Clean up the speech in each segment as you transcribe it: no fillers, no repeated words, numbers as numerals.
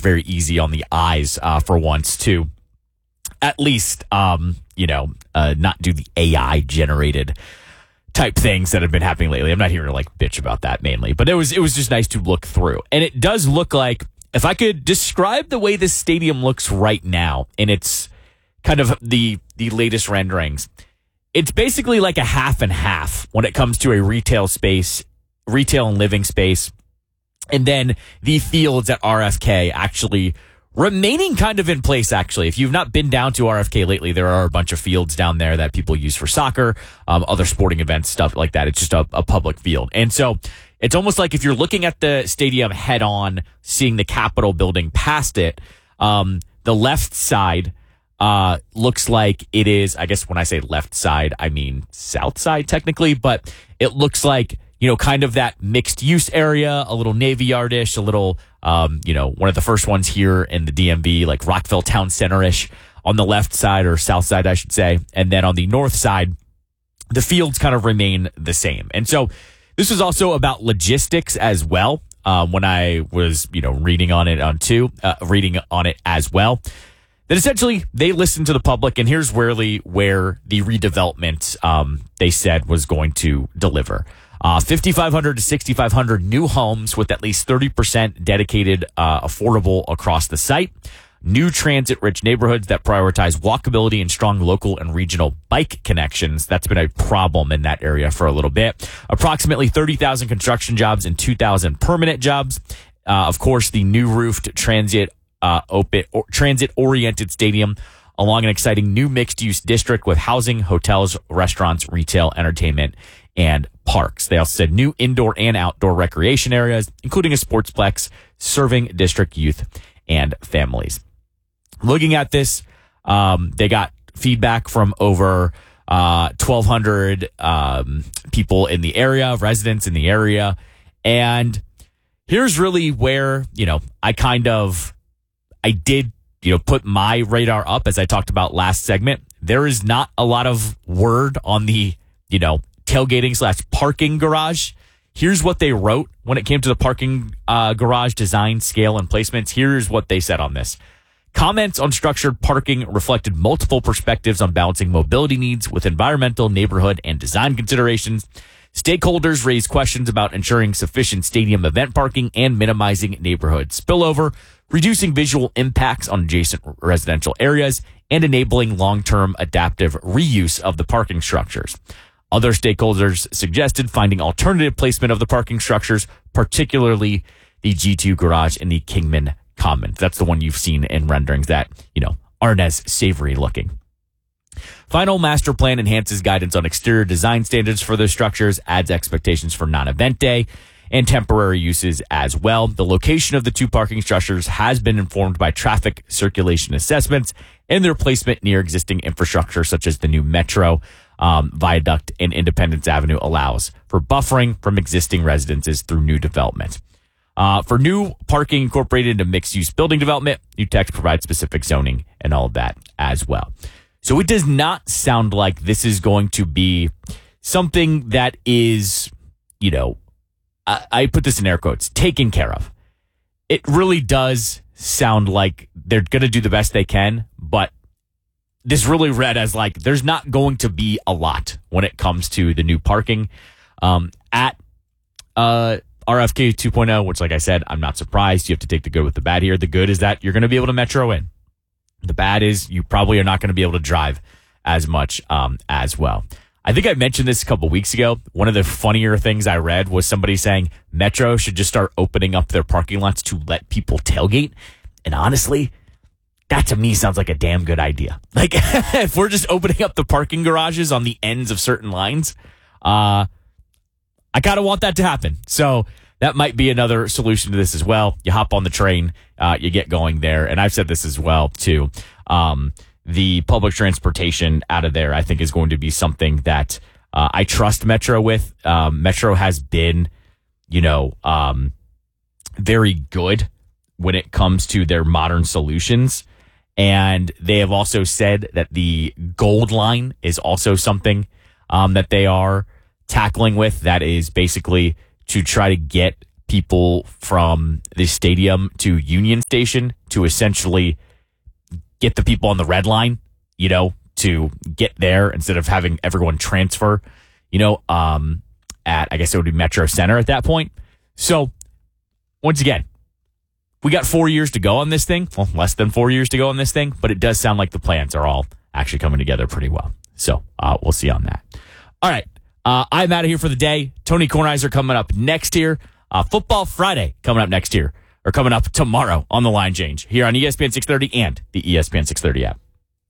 very easy on the eyes for once to at least, not do the AI generated type things that have been happening lately. I'm not here to bitch about that mainly, but it was just nice to look through. And it does look like, if I could describe the way this stadium looks right now, and it's kind of the latest renderings, it's basically like a half and half when it comes to a retail and living space. And then the fields at RFK actually remaining kind of in place, actually. If you've not been down to RFK lately, there are a bunch of fields down there that people use for soccer, other sporting events, stuff like that. It's just a public field. And so it's almost like if you're looking at the stadium head on, seeing the Capitol building past it, the left side looks like it is, I guess when I say left side, I mean south side technically, but it looks like, kind of that mixed use area, a little Navy Yard-ish, a little, one of the first ones here in the DMV, like Rockville Town Center-ish on the left side, or south side, I should say. And then on the north side, the fields kind of remain the same. And so this is also about logistics as well. When I was, reading on it as well, that essentially they listened to the public, and here's really where the redevelopment, they said was going to deliver. 5,500 to 6,500 new homes with at least 30% dedicated, affordable across the site. New transit-rich neighborhoods that prioritize walkability and strong local and regional bike connections. That's been a problem in that area for a little bit. Approximately 30,000 construction jobs and 2,000 permanent jobs. Of course, the new roofed transit-oriented stadium along an exciting new mixed-use district with housing, hotels, restaurants, retail, entertainment, and parks. They also said new indoor and outdoor recreation areas, including a sportsplex serving district youth and families. Looking at this, they got feedback from over 1,200 people in the area, residents in the area. And here's really where, I did, put my radar up, as I talked about last segment. There is not a lot of word on the, tailgating / parking garage. Here's what they wrote when it came to the parking garage design, scale, and placements. Here's what they said on this. Comments on structured parking reflected multiple perspectives on balancing mobility needs with environmental, neighborhood, and design considerations. Stakeholders raised questions about ensuring sufficient stadium event parking and minimizing neighborhood spillover, reducing visual impacts on adjacent residential areas, and enabling long-term adaptive reuse of the parking structures. Other stakeholders suggested finding alternative placement of the parking structures, particularly the G2 garage in the Kingman Commons. That's the one you've seen in renderings that, aren't as savory looking. Final master plan enhances guidance on exterior design standards for those structures, adds expectations for non-event day and temporary uses as well. The location of the two parking structures has been informed by traffic circulation assessments and their placement near existing infrastructure, such as the new Metro viaduct and Independence Avenue allows for buffering from existing residences through new development. For new parking incorporated into mixed-use building development, new text provides specific zoning and all of that as well. So it does not sound like this is going to be something that is, I put this in air quotes, taken care of. It really does sound like they're going to do the best they can, but this really read as there's not going to be a lot when it comes to the new parking at RFK 2.0, which, like I said, I'm not surprised. You have to take the good with the bad here. The good is that you're going to be able to metro in. The bad is you probably are not going to be able to drive as much as well. I think I mentioned this a couple weeks ago. One of the funnier things I read was somebody saying Metro should just start opening up their parking lots to let people tailgate. And honestly, that to me sounds like a damn good idea. If we're just opening up the parking garages on the ends of certain lines, I kind of want that to happen. So that might be another solution to this as well. You hop on the train, you get going there. And I've said this as well, too. The public transportation out of there, I think, is going to be something that I trust Metro with. Metro has been, very good when it comes to their modern solutions. And they have also said that the Gold Line is also something that they are tackling with. That is basically to try to get people from the stadium to Union Station to essentially get the people on the red line, to get there instead of having everyone transfer, at, I guess it would be Metro Center at that point. So once again, we got 4 years to go on this thing. Well, less than 4 years to go on this thing, but it does sound like the plans are all actually coming together pretty well. So we'll see on that. All right. I'm out of here for the day. Tony Kornheiser coming up next here. Football Friday coming up next year, or coming up tomorrow on The Line Change here on ESPN 630 and the ESPN 630 app.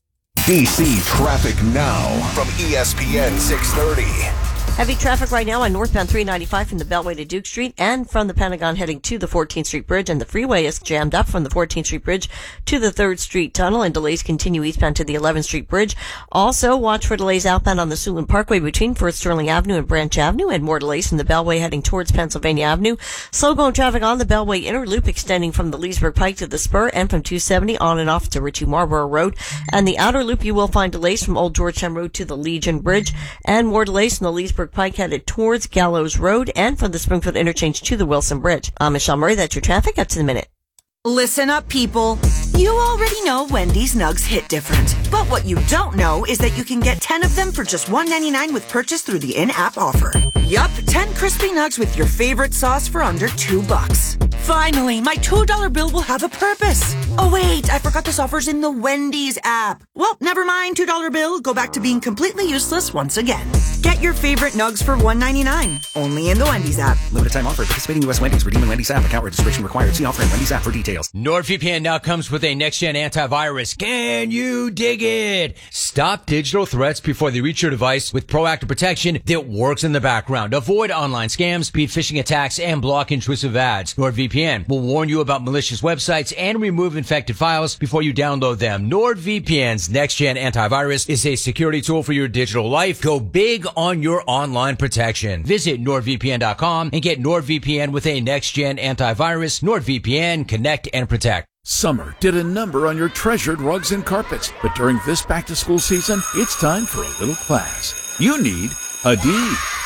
DC traffic now from ESPN 630. Heavy traffic right now on northbound 395 from the Beltway to Duke Street and from the Pentagon heading to the 14th Street Bridge, and the freeway is jammed up from the 14th Street Bridge to the 3rd Street Tunnel, and delays continue eastbound to the 11th Street Bridge. Also, watch for delays outbound on the Siouxland Parkway between First Sterling Avenue and Branch Avenue, and more delays from the Beltway heading towards Pennsylvania Avenue. Slow going traffic on the Beltway inner loop extending from the Leesburg Pike to the Spur and from 270 on and off to Ritchie Marlborough Road. And the outer loop, you will find delays from Old Georgetown Road to the Legion Bridge, and more delays from the Leesburg Pike headed towards Gallows Road and from the Springfield Interchange to the Wilson Bridge. I'm Michelle Murray. That's your traffic up to the minute. Listen up, people. You already know Wendy's Nugs hit different. But what you don't know is that you can get 10 of them for just $1.99 with purchase through the in-app offer. Yup, 10 crispy nugs with your favorite sauce for under $2. Finally, my $2 bill will have a purpose. Oh wait, I forgot this offer's in the Wendy's app. Well, never mind, $2 bill. Go back to being completely useless once again. Get your favorite nugs for $1.99. Only in the Wendy's app. Limited time offer. Participating U.S. Wendy's. Redeem in Wendy's app. Account registration required. See offer in Wendy's app for details. NordVPN now comes with a next-gen antivirus. Can you dig it? Stop digital threats before they reach your device with proactive protection that works in the background. Avoid online scams, beat phishing attacks, and block intrusive ads. NordVPN will warn you about malicious websites and remove infected files before you download them. NordVPN's next-gen antivirus is a security tool for your digital life. Go big on your online protection. Visit NordVPN.com and get NordVPN with a next-gen antivirus. NordVPN, connect and protect. Summer did a number on your treasured rugs and carpets, but during this back-to-school season, it's time for a little class. You need Hadid.